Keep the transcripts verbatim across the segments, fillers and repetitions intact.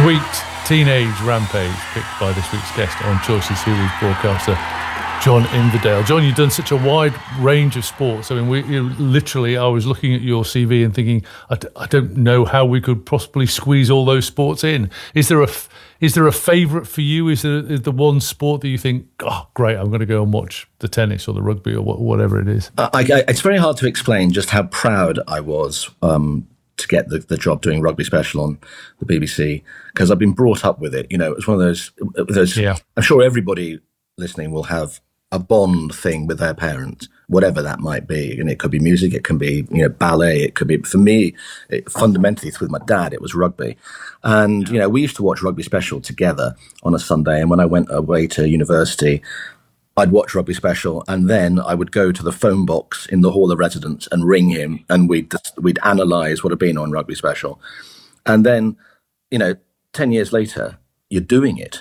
Sweet Teenage Rampage, picked by this week's guest on Choices Series broadcaster, John Inverdale. John, you've done such a wide range of sports. I mean, we you know, literally, I was looking at your C V and thinking, I, d- I don't know how we could possibly squeeze all those sports in. Is there a f- is there a favourite for you? Is there is the one sport that you think, oh, great, I'm going to go and watch the tennis or the rugby or wh- whatever it is? I, I, it's very hard to explain just how proud I was um, to get the, the job doing Rugby Special on the B B C, because I've been brought up with it. You know, it was one of those. those yeah. I'm sure everybody listening will have a bond thing with their parents, whatever that might be. And it could be music, it can be, you know, ballet, it could be, for me, it, fundamentally with my dad, it was rugby. And, you know, we used to watch Rugby Special together on a Sunday. And when I went away to university, I'd watch Rugby Special, and then I would go to the phone box in the Hall of Residence and ring him, and we'd, we'd analyse what had been on Rugby Special. And then, you know, ten years later, you're doing it.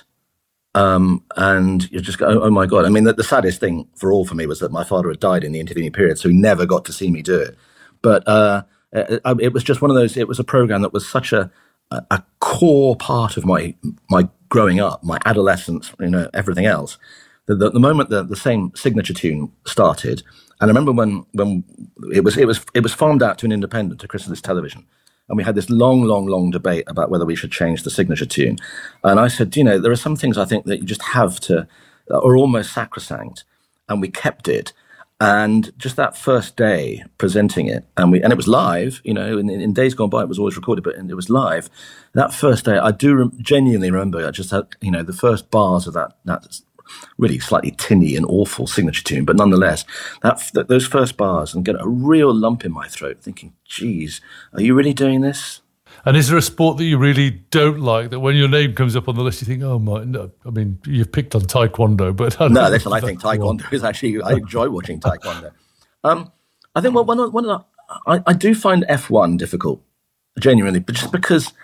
Um, and you just go, oh, oh my God. I mean, the, the saddest thing for all for me was that my father had died in the intervening period, so he never got to see me do it. But uh, it, it was just one of those, it was a program that was such a, a, a core part of my my growing up, my adolescence, you know, everything else. The, the, the moment the, the same signature tune started, and I remember when when it was it was it was farmed out to an independent, to Chrysalis Television. And we had this long, long, long debate about whether we should change the signature tune. And I said, you know, there are some things I think that you just have to, are almost sacrosanct. And we kept it. And just that first day presenting it, and we and it was live, you know, in, in days gone by, it was always recorded, but it was live. That first day, I do re- genuinely remember, I just had, you know, the first bars of that, that really slightly tinny and awful signature tune, but nonetheless, that, that those first bars, and get a real lump in my throat, thinking, geez, are you really doing this? And is there a sport that you really don't like, that when your name comes up on the list, you think, oh my, no, I mean, you've picked on Taekwondo, but... I no, listen, I think Taekwondo one. is actually, I enjoy watching Taekwondo. Um, I think, well, one of, one of the, I, I do find F one difficult, genuinely, but just because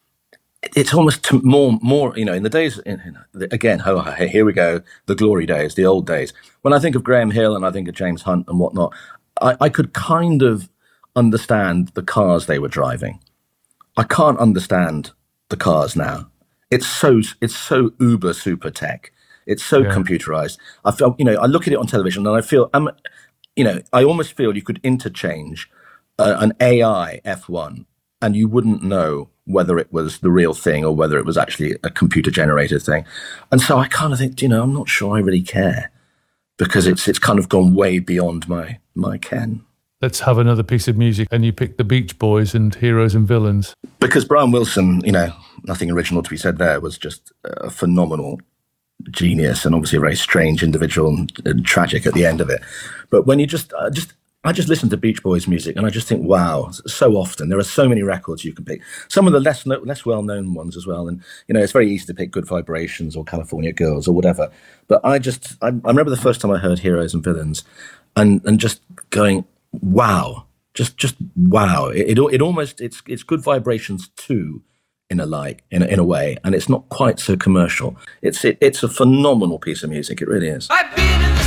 it's almost more, more, you know, in the days, in, in, again, oh, here we go, the glory days, the old days. When I think of Graham Hill and I think of James Hunt and whatnot, I, I could kind of understand the cars they were driving. I can't understand the cars now. It's so, it's so uber super tech. It's so yeah. computerized. I feel, you know, I look at it on television and I feel, um, you know, I almost feel you could interchange uh, an A I F one and you wouldn't know whether it was the real thing or whether it was actually a computer-generated thing. And so I kind of think, you know, I'm not sure I really care, because it's it's kind of gone way beyond my my ken. Let's have another piece of music, and you pick the Beach Boys and Heroes and Villains. Because Brian Wilson, you know, nothing original to be said there, was just a phenomenal genius and obviously a very strange individual and, and tragic at the end of it. But when you just, uh, just I just listen to Beach Boys music and I just think, wow, so often there are so many records you can pick. Some of the less less well-known ones as well. And, you know, it's very easy to pick Good Vibrations or California Girls or whatever. But I just, I, I remember the first time I heard Heroes and Villains and, and just going, wow, just just wow. It, it, it almost, it's it's Good Vibrations too, in a like, in a, in a way. And it's not quite so commercial. It's it, it's a phenomenal piece of music. It really is. I've been in the